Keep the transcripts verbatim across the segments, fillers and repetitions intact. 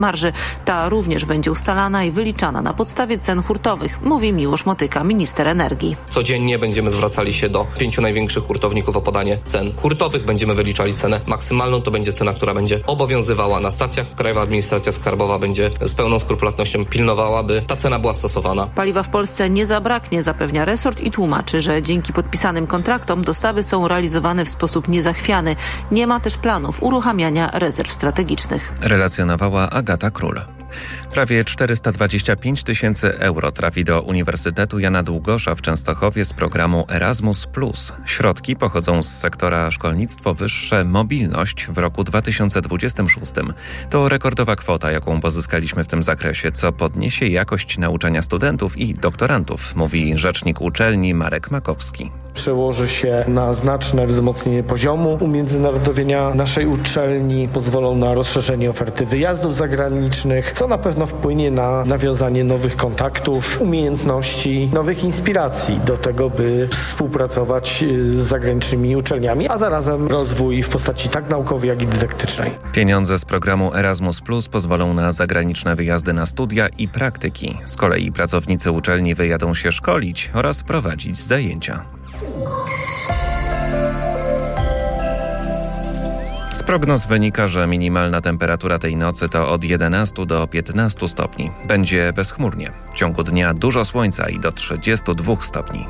marży. Ta również będzie ustalana i wyliczana na podstawie cen hurtowych, mówi Miłosz Motyka, minister energii. Codziennie będziemy zwracali się do pięciu największych hurtowników o podanie cen hurtowych. Będziemy wyliczali cenę maksymalną. To będzie cena, która będzie obowiązywała na stacjach. Krajowa Administracja Skarbowa będzie z pełną skrupulatnością pilnowała, by ta cena była stosowana. Paliwa w Polsce nie zabraknie, zapewnia resort i tłumaczy, że dzięki podpisanym kontraktom dostawy są realizowane w sposób niezachwiany. Nie ma też planów uruchamiania rezerw strategicznych. Relacjonowała Agata Król. Prawie czterysta dwadzieścia pięć tysięcy euro trafi do Uniwersytetu Jana Długosza w Częstochowie z programu Erasmus plus. Środki pochodzą z sektora szkolnictwo wyższe, mobilność w roku dwa tysiące dwudziestym szóstym. To rekordowa kwota, jaką pozyskaliśmy w tym zakresie, co podniesie jakość nauczania studentów i doktorantów, mówi rzecznik uczelni Marek Makowski. Przełoży się na znaczne wzmocnienie poziomu umiędzynarodowienia naszej uczelni, pozwolą na rozszerzenie oferty wyjazdów zagranicznych, co na pewno wpłynie na nawiązanie nowych kontaktów, umiejętności, nowych inspiracji do tego, by współpracować z zagranicznymi uczelniami, a zarazem rozwój w postaci tak naukowej, jak i dydaktycznej. Pieniądze z programu Erasmus plus pozwolą na zagraniczne wyjazdy na studia i praktyki. Z kolei pracownicy uczelni wyjadą się szkolić oraz prowadzić zajęcia. Z prognoz wynika, że minimalna temperatura tej nocy to od jedenastu do piętnastu stopni. Będzie bezchmurnie. W ciągu dnia dużo słońca i do trzydziestu dwóch stopni.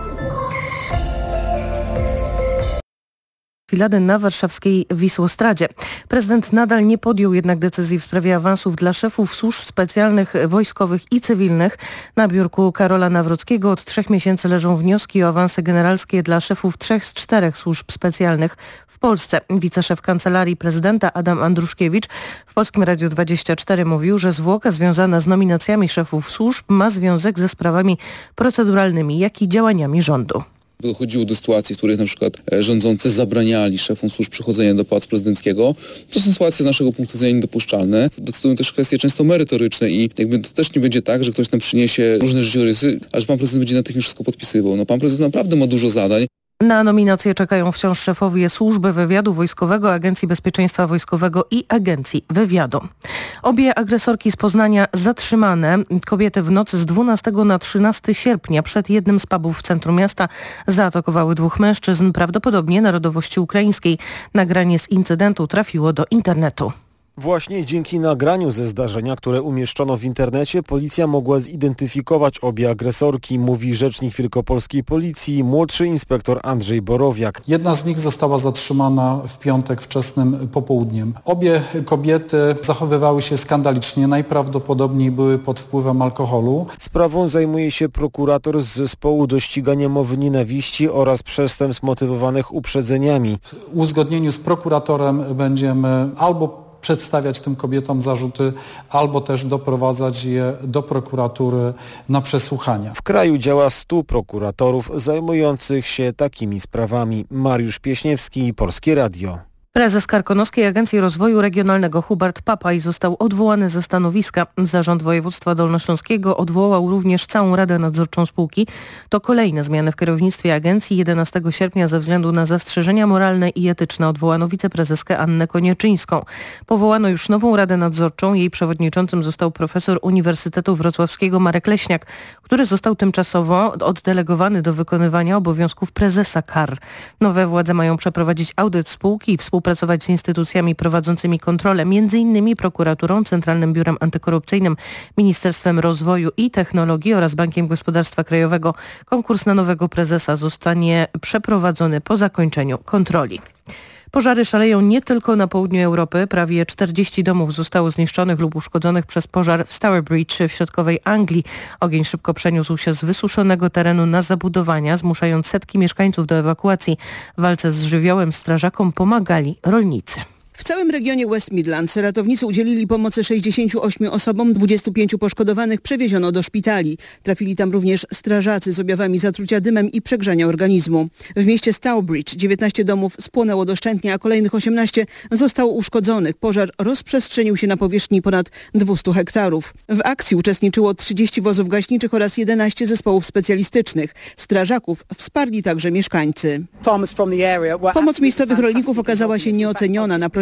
Na warszawskiej Wisłostradzie. Prezydent nadal nie podjął jednak decyzji w sprawie awansów dla szefów służb specjalnych, wojskowych i cywilnych. Na biurku Karola Nawrockiego od trzech miesięcy leżą wnioski o awanse generalskie dla szefów trzech z czterech służb specjalnych w Polsce. Wiceszef Kancelarii Prezydenta Adam Andruszkiewicz w Polskim Radiu dwadzieścia cztery mówił, że zwłoka związana z nominacjami szefów służb ma związek ze sprawami proceduralnymi, jak i działaniami rządu. Dochodziło do sytuacji, w których na przykład rządzący zabraniali szefom służb przychodzenia do Pałacu Prezydenckiego. To są sytuacje z naszego punktu widzenia niedopuszczalne. Decydują też kwestie często merytoryczne i jakby to też nie będzie tak, że ktoś nam przyniesie różne życiorysy, a że pan prezydent będzie natychmiast wszystko podpisywał. No pan prezydent naprawdę ma dużo zadań. Na nominacje czekają wciąż szefowie Służby Wywiadu Wojskowego, Agencji Bezpieczeństwa Wojskowego i Agencji Wywiadu. Obie agresorki z Poznania zatrzymane. Kobiety w nocy z dwunastego na trzynastego sierpnia przed jednym z pubów w centrum miasta zaatakowały dwóch mężczyzn, prawdopodobnie narodowości ukraińskiej. Nagranie z incydentu trafiło do internetu. Właśnie dzięki nagraniu ze zdarzenia, które umieszczono w internecie, policja mogła zidentyfikować obie agresorki, mówi rzecznik wielkopolskiej policji, młodszy inspektor Andrzej Borowiak. Jedna z nich została zatrzymana w piątek wczesnym popołudniem. Obie kobiety zachowywały się skandalicznie, najprawdopodobniej były pod wpływem alkoholu. Sprawą zajmuje się prokurator z zespołu do ścigania mowy nienawiści oraz przestępstw motywowanych uprzedzeniami. W uzgodnieniu z prokuratorem będziemy albo przedstawiać tym kobietom zarzuty, albo też doprowadzać je do prokuratury na przesłuchania. W kraju działa stu prokuratorów zajmujących się takimi sprawami. Mariusz Pieśniewski, Polskie Radio. Prezes Karkonoskiej Agencji Rozwoju Regionalnego Hubert Papaj został odwołany ze stanowiska. Zarząd Województwa Dolnośląskiego odwołał również całą Radę Nadzorczą spółki. To kolejne zmiany w kierownictwie agencji. jedenastego sierpnia ze względu na zastrzeżenia moralne i etyczne odwołano wiceprezeskę Annę Konieczyńską. Powołano już nową Radę Nadzorczą. Jej przewodniczącym został profesor Uniwersytetu Wrocławskiego Marek Leśniak, który został tymczasowo oddelegowany do wykonywania obowiązków prezesa K A R. Nowe władze mają przeprowadzić audyt spółki i współpracować Pracować z instytucjami prowadzącymi kontrolę, między innymi prokuraturą, Centralnym Biurem Antykorupcyjnym, Ministerstwem Rozwoju i Technologii oraz Bankiem Gospodarstwa Krajowego. Konkurs na nowego prezesa zostanie przeprowadzony po zakończeniu kontroli. Pożary szaleją nie tylko na południu Europy. Prawie czterdzieści domów zostało zniszczonych lub uszkodzonych przez pożar w Stourbridge w środkowej Anglii. Ogień szybko przeniósł się z wysuszonego terenu na zabudowania, zmuszając setki mieszkańców do ewakuacji. W walce z żywiołem strażakom pomagali rolnicy. W całym regionie West Midlands ratownicy udzielili pomocy sześćdziesięciu ośmiu osobom, dwudziestu pięciu poszkodowanych przewieziono do szpitali. Trafili tam również strażacy z objawami zatrucia dymem i przegrzania organizmu. W mieście Stourbridge dziewiętnaście domów spłonęło doszczętnie, a kolejnych osiemnaście zostało uszkodzonych. Pożar rozprzestrzenił się na powierzchni ponad dwustu hektarów. W akcji uczestniczyło trzydzieści wozów gaśniczych oraz jedenaście zespołów specjalistycznych. Strażaków wsparli także mieszkańcy. Pomoc miejscowych rolników okazała się nieoceniona. Na prośbę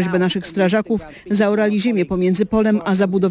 prośbę naszych strażaków zaorali ziemię pomiędzy polem a zabudową